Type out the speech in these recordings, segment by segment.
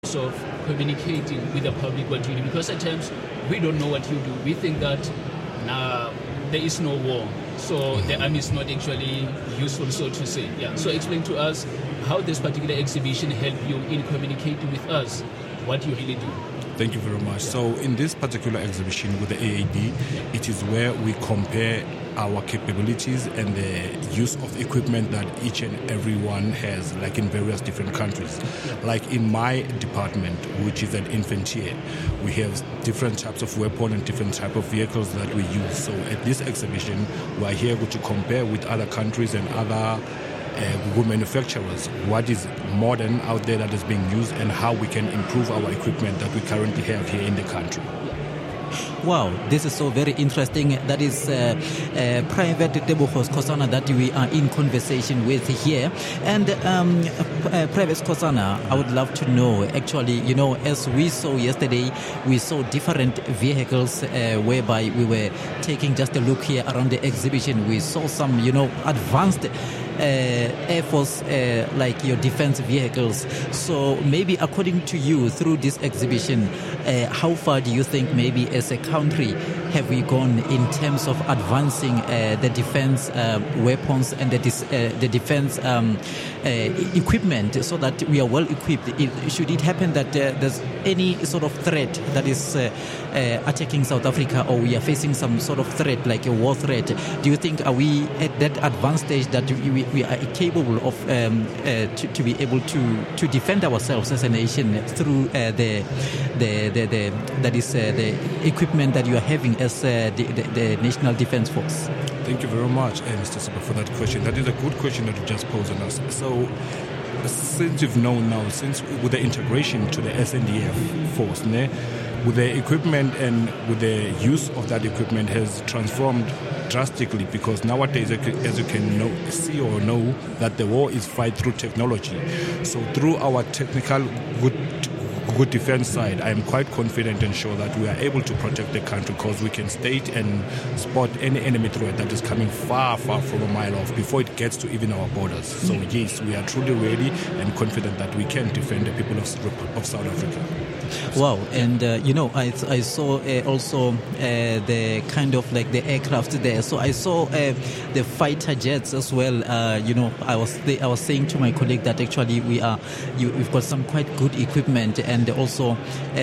aspects of communicating with the public what you do? Because at times we don't know what you do. We think that there is no war, so the army is not actually useful, so to say. Yeah. So explain to us how this particular exhibition helped you in communicating with us what you really do. Thank you very much. So in this particular exhibition with the AAD, it is where we compare our capabilities and the use of equipment that each and everyone has, like in various different countries. Like in my department, which is at Infantier, we have different types of weapons and different types of vehicles that we use. So at this exhibition, we are here to compare with other countries and other manufacturers what is modern out there that is being used and how we can improve our equipment that we currently have here in the country. Wow, this is so very interesting. That is Private Tebogo Skosana that we are in conversation with here. And Private Skosana, I would love to know, actually, as we saw yesterday, we saw different vehicles whereby we were taking just a look here around the exhibition. We saw some, advanced Air Force, like your defense vehicles. So maybe according to you, through this exhibition, how far do you think maybe as a country have we gone in terms of advancing the defense weapons and the defense equipment so that we are well equipped? Should it happen that there's any sort of threat that is attacking South Africa, or we are facing some sort of threat like a war threat, do you think are we at that advanced stage that we are capable of to be able to defend ourselves as a nation through the equipment that you are having as the National Defence Force? Thank you very much, Mr. Sipa, for that question. That is a good question that you just posed on us. So, since you've known now, since with the integration to the SNDF force, with the equipment and with the use of that equipment has transformed drastically, because nowadays, as you can see or know, that the war is fight through technology. So through our technical good defense side, I am quite confident and sure that we are able to protect the country, because we can state and spot any enemy threat that is coming far from a mile off before it gets to even our borders. So yes, we are truly ready and confident that we can defend the people of South Africa. Wow, and I saw also the kind of like the aircraft there. So I saw the fighter jets as well. I was saying to my colleague that actually we've got some quite good equipment, and also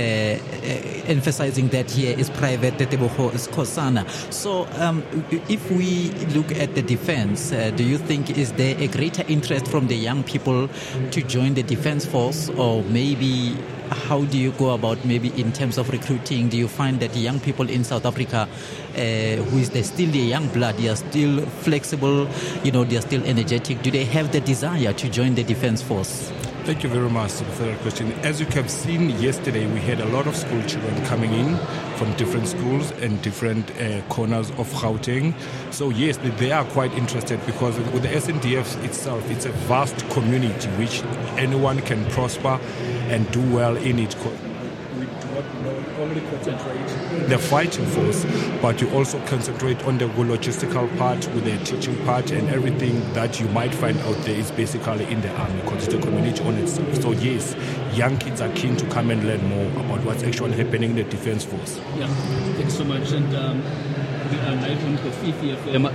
emphasizing that here is Private Tebogo Skosana. So if we look at the defense, do you think is there a greater interest from the young people to join the defense force, or maybe how do you go about maybe in terms of recruiting? Do you find that the young people in South Africa, they're still the young blood, they are still flexible, they are still energetic? Do they have the desire to join the defense force? Thank you very much for that question. As you have seen yesterday, we had a lot of school children coming in from different schools and different corners of Gauteng. So yes, they are quite interested, because with the SNDF itself, it's a vast community which anyone can prosper and do well in it. We do not only concentrate the fighting force, but you also concentrate on the logistical part with the teaching part, and everything that you might find out there is basically in the army, because it's a community on itself. So yes, young kids are keen to come and learn more about what's actually happening in the defense force. Yeah, thanks so much. And we are live on Kofifi FM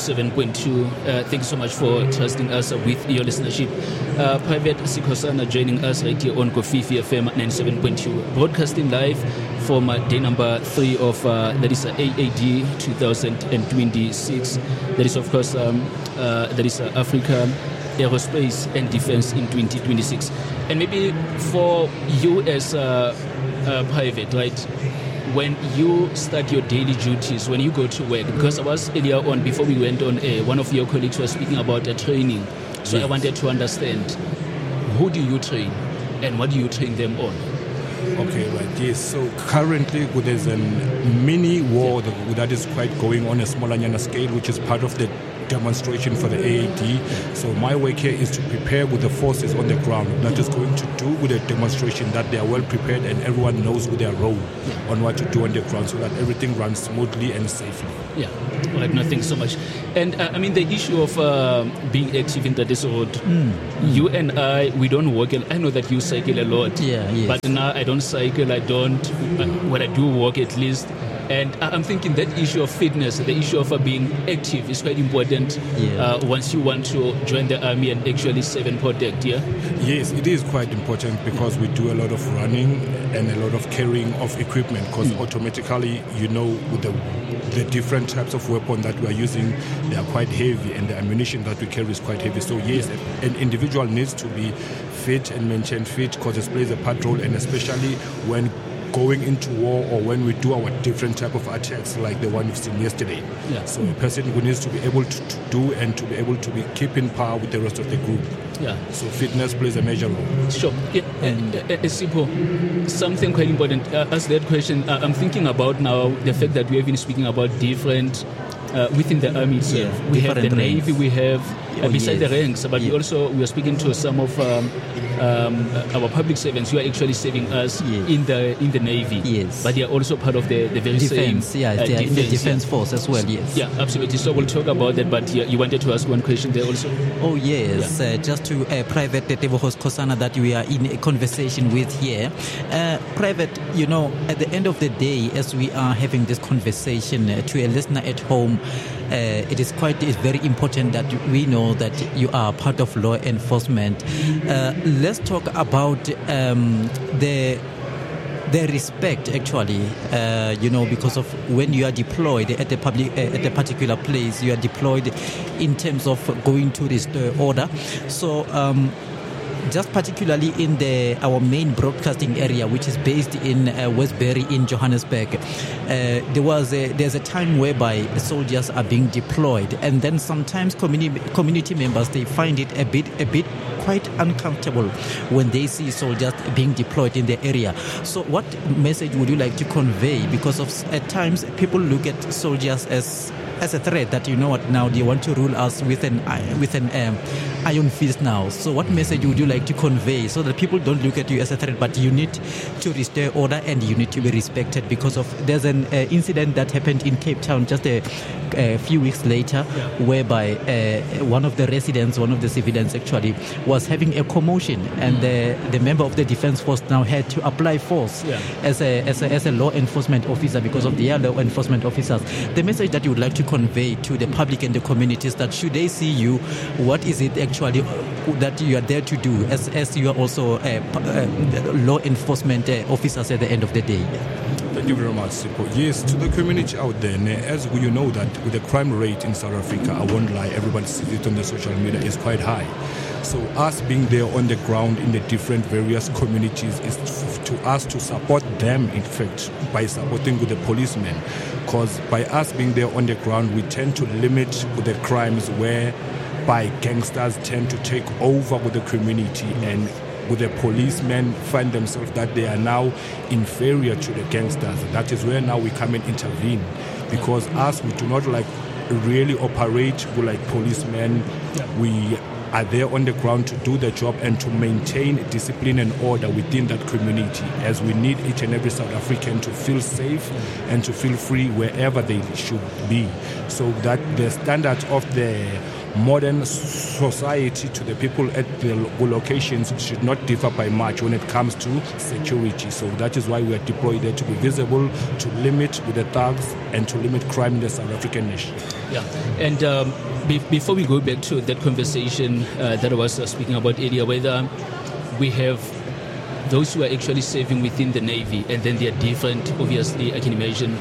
97.2. Thank you so much for trusting us with your listenership. Private Skosana joining us right here on Kofifi FM 97.2, broadcasting live from day number 3 of that is AAD 2026. That is, of course, that is Africa Aerospace and Defense in 2026. And maybe for you as private, right? When you start your daily duties, when you go to work, because I was earlier on, before we went on air, one of your colleagues was speaking about training. So yes. I wanted to understand, who do you train and what do you train them on? Okay, right, yes. So currently there's a mini war that is quite going on a smaller scale, which is part of the demonstration for the AAD. So my work here is to prepare with the forces on the ground. That is going to do with a demonstration that they are well prepared and everyone knows with their role on what to do on the ground so that everything runs smoothly and safely. Yeah, all right, no, thanks so much. And I mean, the issue of being active in that road, you and I, we don't walk. I know that you cycle a lot, but now I don't cycle. I don't, when I do walk at least. And I'm thinking that issue of fitness, the issue of being active is quite important once you want to join the army and actually serve and protect, Yes, it is quite important because we do a lot of running and a lot of carrying of equipment because automatically, with the different types of weapons that we are using, they are quite heavy and the ammunition that we carry is quite heavy. So yes, an individual needs to be fit and maintain fit because it plays a part role, and especially when going into war or when we do our different type of attacks like the one you've seen yesterday. So a person who needs to be able to do and to be able to be keep in par with the rest of the group. So fitness plays a major role. Sure. And simple, something quite important. As that question, I'm thinking about now the fact that we have been speaking about different within the army itself. We have the Navy, we have beside the ranks, but we are speaking to some of our public servants who are actually serving us in the Navy, but they are also part of the very defense, same they are in the defense force as well. Yeah, absolutely. So we'll talk about that, but you wanted to ask one question there also. Oh yes, just to Private Teboho Skosana that we are in a conversation with here. Private, at the end of the day, as we are having this conversation to a listener at home, it's very important that we know that you are part of law enforcement. Let's talk about the respect actually, because of when you are deployed at a particular place, you are deployed in terms of going to restore order. So just particularly in our main broadcasting area, which is based in Westbury in Johannesburg, there's a time whereby soldiers are being deployed, and then sometimes community members, they find it a bit quite uncomfortable when they see soldiers being deployed in the area. So what message would you like to convey? Because at times people look at soldiers as a threat, that now they want to rule us with an iron fist now. So what message would you like to convey so that people don't look at you as a threat, but you need to restore order and you need to be respected? Because there's an incident that happened in Cape Town just a few weeks later, whereby one of the residents, one of the civilians actually, was having a commotion, and the member of the defense force now had to apply force as a law enforcement officer because of the other law enforcement officers. The message that you would like to convey to the public and the communities, that should they see you, what is it actually that you are there to do as you are also law enforcement officers at the end of the day? Thank you very much, Sipo. Yes, to the community out there, as you know that with the crime rate in South Africa, I won't lie, everybody sees it on the social media, is quite high. So us being there on the ground in the different various communities is to us to support them, in fact, by supporting with the policemen. Because by us being there on the ground, we tend to limit with the crimes whereby gangsters tend to take over with the community, and with the policemen find themselves that they are now inferior to the gangsters. That is where now we come and intervene, because us, we do not really operate like policemen. We are there on the ground to do the job and to maintain discipline and order within that community, as we need each and every South African to feel safe and to feel free wherever they should be, so that the standards of the modern society to the people at the locations should not differ by much when it comes to security. So that is why we are deployed there, to be visible, to limit with the thugs and to limit crime in the South African nation. Yeah, and before we go back to that conversation that I was speaking about earlier, whether we have those who are actually serving within the Navy, and then they are different, obviously, I can imagine.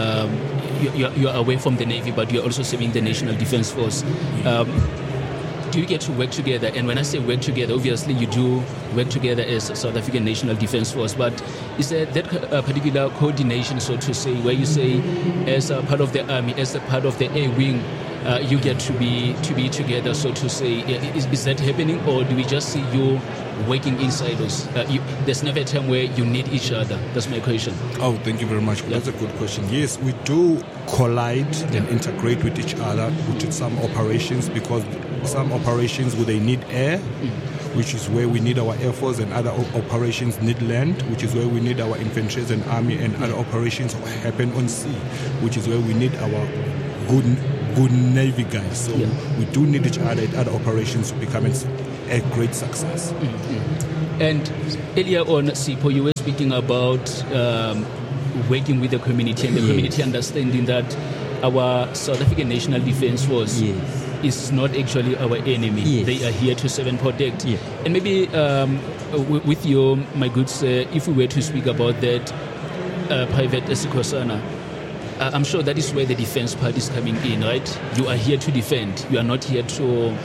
You are away from the Navy, but you are also serving the National Defence Force. do you get to work together? And when I say work together, obviously you do work together as a South African National Defence Force, but is there that particular coordination, so to say, where you say as a part of the army, as a part of the A wing, you get to be together, so to say? Is that happening, or do we just see you working in silos? There's never a time where you need each other. That's my question. Oh, thank you very much. That's a good question. Yes, we do collide and integrate with each other with some operations, because some operations where they need air, which is where we need our Air Force, and other operations need land, which is where we need our infantry and army, and other operations happen on sea, which is where we need our good Navy guys. So we do need each other at other operations to become a great success. And earlier on, Sipho, you were speaking about working with the community, and the community understanding that our South African National Defence Force is not actually our enemy. Yes. They are here to serve and protect. And maybe with you, my good sir, if we were to speak about that, Private Sikhosana, I'm sure that is where the defense part is coming in, right? You are here to defend. You are not here to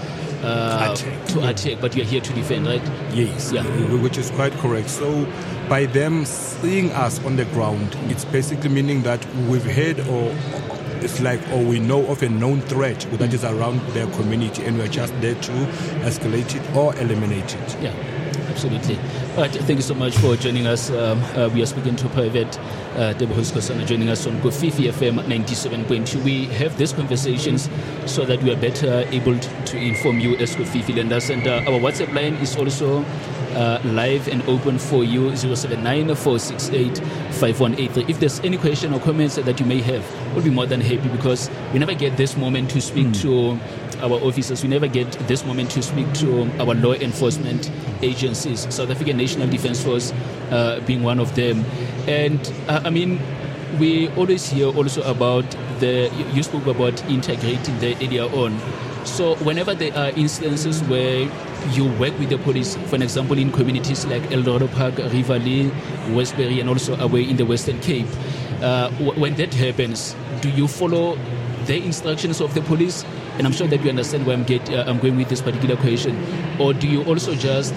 attack, but you are here to defend, right? Yes, which is quite correct. So by them seeing us on the ground, it's basically meaning that we've heard, or it's like, or we know of a known threat that is around their community, and we're just there to escalate it or eliminate it. Yeah, absolutely. All right, thank you so much for joining us. We are speaking to Private Teboho Sikhosana, joining us on Kofifi FM 97.2. We have these conversations so that we are better able to inform you as Kofifi lenders. And our WhatsApp line is also live and open for you, 079-468-5183. If there's any question or comments that you may have, we'll be more than happy, because we never get this moment to speak to our officers. We never get this moment to speak to our law enforcement agencies, South African National Defence Force being one of them. And I mean, we always hear also about you spoke about integrating the area on. So whenever there are instances where you work with the police, for an example, in communities like Eldorado Park, Rivali, Westbury, and also away in the Western Cape, when that happens, do you follow the instructions of the police? And I'm sure that you understand where I'm going with this particular question. Or do you also just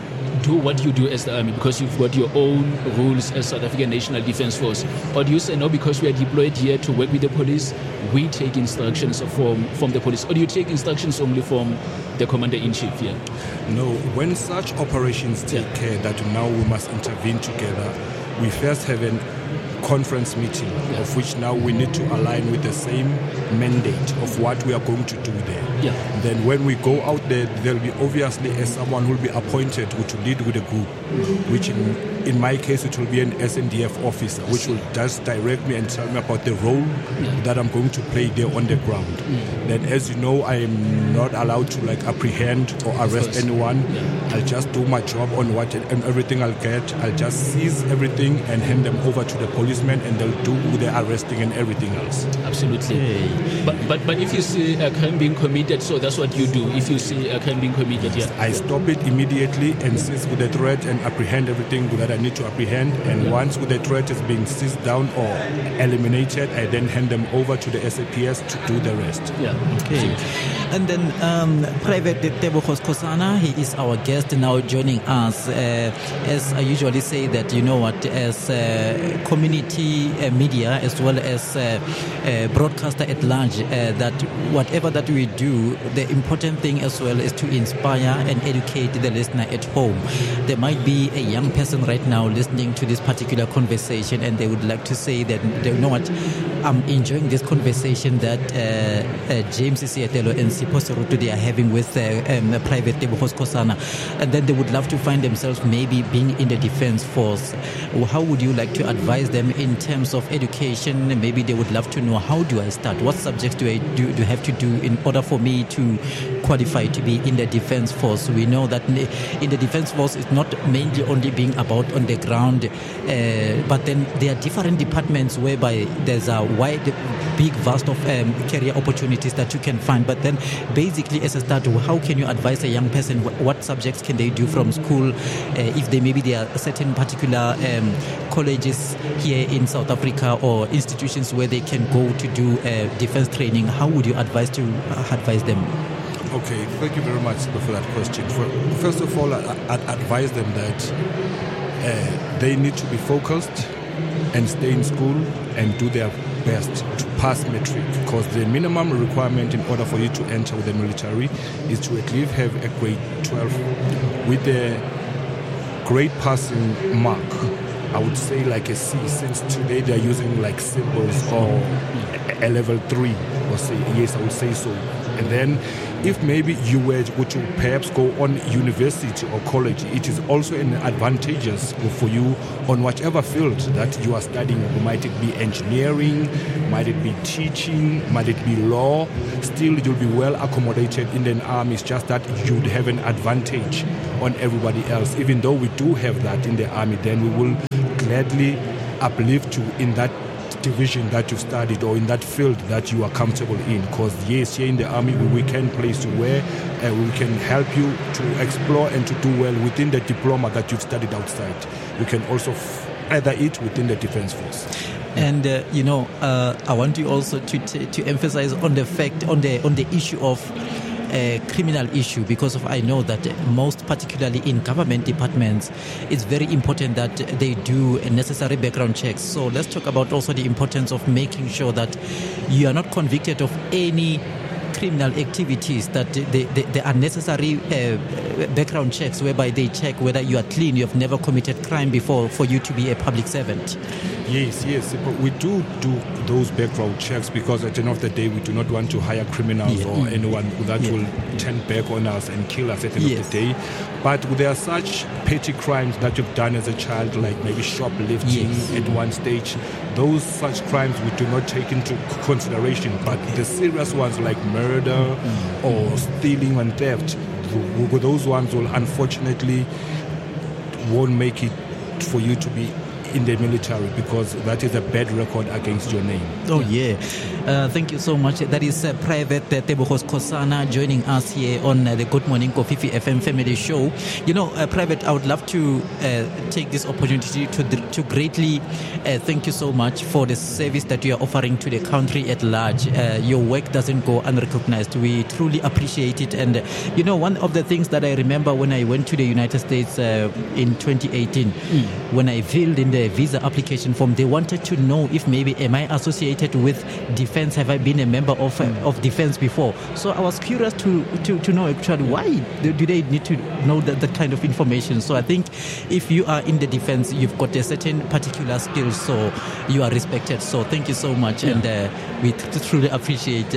do what you do as the army because you've got your own rules as South African National Defence Force? Or do you say, no, because we are deployed here to work with the police, we take instructions from the police? Or do you take instructions only from the Commander-in-Chief here? No, when such operations take care that now we must intervene together, we first have a conference meeting of which now we need to align with the same mandate of what we are going to do there. Then when we go out there, there'll be obviously someone who will be appointed to lead with a group, which in my case it will be an SNDF officer, which will just direct me and tell me about the role that I'm going to play there on the ground. Then, as you know, I am not allowed to apprehend or arrest anyone. I'll just do my job on and everything I'll get. I'll just seize everything and hand them over to the policemen, and they'll do the arresting and everything else. Absolutely. But if you see a crime being committed, so that's what you do. If you see a crime being committed, I stop it immediately and seize with the threat and apprehend everything that I need to apprehend. And once the threat is being seized down or eliminated, I then hand them over to the SAPS to do the rest. Okay. And then Private Teboho Sikhosana, he is our guest now joining us. As I usually say that, you know what, as community media as well as broadcaster at large, that whatever that we do, the important thing as well is to inspire and educate the listener at home. There might be a young person right now listening to this particular conversation, and they would like to say that, you know what, I'm enjoying this conversation that James Isiatelo and Sipho Serutu, they are having with Private Teboho Sikhosana, and then they would love to find themselves maybe being in the defense force. How would you like to advise them in terms of education? Maybe they would love to know, how do I start? What subjects do I have to do in order for me to qualify to be in the defense force? We know that in the defense force, it's not mainly only being about on the ground, but then there are different departments whereby there's a wide, big, vast of career opportunities that you can find. But then basically, as a start, how can you advise a young person? What subjects can they do from school? If there are certain particular colleges here in South Africa or institutions where they can go to do defense training, how would you advise them? Okay, thank you very much for that question. First of all, I'd advise them that they need to be focused and stay in school and do their best to pass matric, because the minimum requirement in order for you to enter the military is to at least have a grade 12 with the grade passing mark. I would say like a C, since today they're using like symbols, or a level 3, or say, yes, I would say so. And then if maybe you were to perhaps go on university or college, it is also an advantageous for you on whatever field that you are studying. Might it be engineering, might it be teaching, might it be law, still you'll be well accommodated in the army. It's just that you'd have an advantage on everybody else. Even though we do have that in the army, then we will gladly uplift you in that division that you've studied or in that field that you are comfortable in. Because yes, here in the army we can place you where we can help you to explore and to do well within the diploma that you've studied outside. You can also either it within the defense force. And I want you also to emphasize on the fact on the issue of criminal issue, because I know that most particularly in government departments, it's very important that they do necessary background checks. So let's talk about also the importance of making sure that you are not convicted of any criminal activities, that there are necessary background checks whereby they check whether you are clean, you have never committed crime before for you to be a public servant. Yes, but we do those background checks, because at the end of the day we do not want to hire criminals or anyone that will turn back on us and kill us at the end of the day. But there are such petty crimes that you've done as a child, like maybe shoplifting at one stage. Those such crimes we do not take into consideration, but the serious ones like murder or stealing and theft, those ones will unfortunately won't make it for you to be in the military, because that is a bad record against your name. Thank you so much. That is Private Tebogo Skosana joining us here on the Good Morning Kofifi FM Family Show. Private, I would love to take this opportunity to greatly thank you so much for the service that you are offering to the country at large. Your work doesn't go unrecognized. We truly appreciate it. And one of the things that I remember when I went to the United States in 2018, when I filled in the visa application form, they wanted to know if maybe am I associated with defense, have I been a member of defense before. So I was curious to know actually why do they need to know that kind of information. So I think if you are in the defense, you've got a certain particular skill, so you are respected. So thank you so much, and we truly appreciate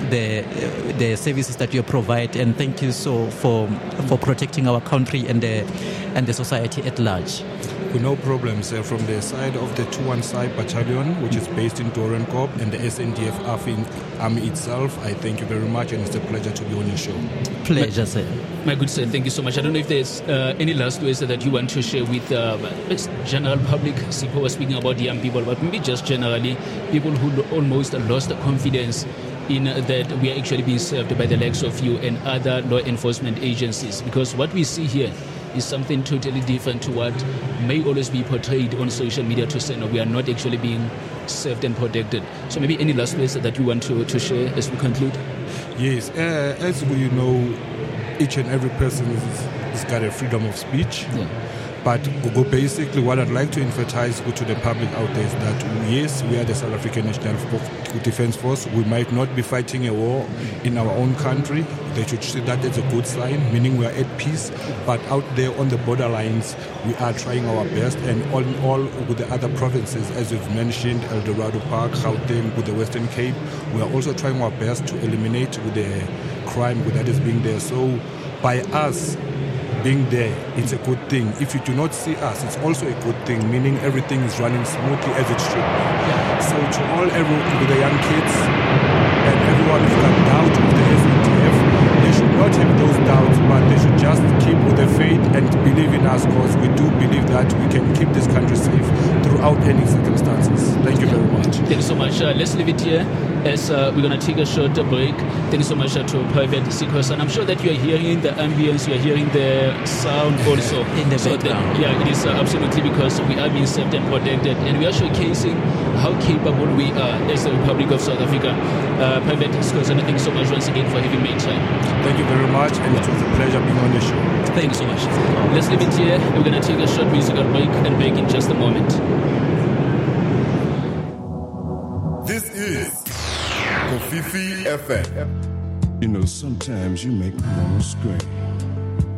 the services that you provide, and thank you so for protecting our country and the society at large. No problems. From the side of the 215 Battalion, which is based in Doornkop, and the SNDF Army itself, I thank you very much, and it's a pleasure to be on your show. Pleasure, sir. My good sir, thank you so much. I don't know if there's any last words that you want to share with general public. Sipho was speaking about young people, but maybe just generally, people who almost lost confidence in that we are actually being served by the likes of you and other law enforcement agencies, because what we see here is something totally different to what may always be portrayed on social media to say, no, we are not actually being served and protected. So maybe any last words that you want to share as we conclude? Yes, as we know, each and every person has got a freedom of speech. But basically what I'd like to emphasize to the public out there is that yes, we are the South African National Defence Force. We might not be fighting a war in our own country. They should see that as a good sign, meaning we are at peace. But out there on the borderlines, we are trying our best. And all with the other provinces, as you've mentioned, El Dorado Park, Gauteng, with the Western Cape, we are also trying our best to eliminate with the crime that is being there. So by us being there, it's a good thing. If you do not see us, it's also a good thing, meaning everything is running smoothly as it should be. So to with the young kids and everyone who's got doubt of the SADF, they should not have those doubts, but they should just keep with the faith and believe in us, because we do believe that we can keep this country safe throughout any circumstances. Thank you very much. Thank you so much. Let's leave it here. as we're going to take a short break. Thank you so much to Private Sikhosana. I'm sure that you are hearing the ambience, you are hearing the sound also. In the background. It is absolutely because we are being served and protected, and we are showcasing how capable we are as the Republic of South Africa. Private Sikhosana, thank you so much once again for having made time. Thank you very much, and it was a pleasure being on the show. Thank you so much. Let's leave it here. We're going to take a short musical break and back in just a moment. This is Kofifi FM. You know, sometimes you make me want to scream.